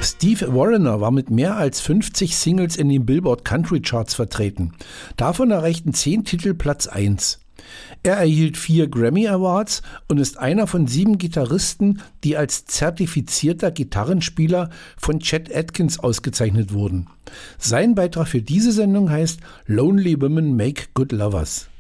Steve Wariner war mit mehr als 50 Singles in den Billboard Country Charts vertreten. Davon erreichten 10 Titel Platz 1. Er erhielt 4 Grammy Awards und ist einer von 7 Gitarristen, die als zertifizierter Gitarrenspieler von Chet Atkins ausgezeichnet wurden. Sein Beitrag für diese Sendung heißt Lonely Women Make Good Lovers.